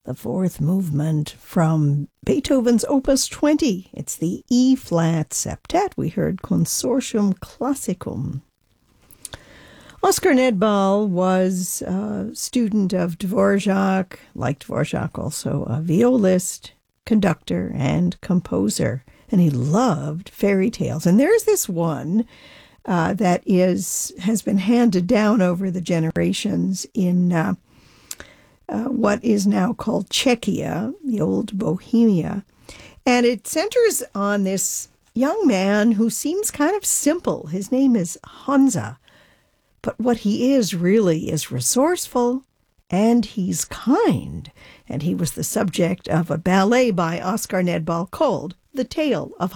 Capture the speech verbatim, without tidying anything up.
the fourth movement from Beethoven's Opus twenty. It's the E-flat septet. We heard Consortium Classicum. Oscar Nedbal was a student of Dvorak, like Dvorak also a violist, conductor, and composer. And he loved fairy tales. And there's this one uh, that is has been handed down over the generations in uh, uh, what is now called Czechia, the old Bohemia. And it centers on this young man who seems kind of simple. His name is Hansa. But what he is really is resourceful, and he's kind. And he was the subject of a ballet by Oscar Nedbal called The Tale of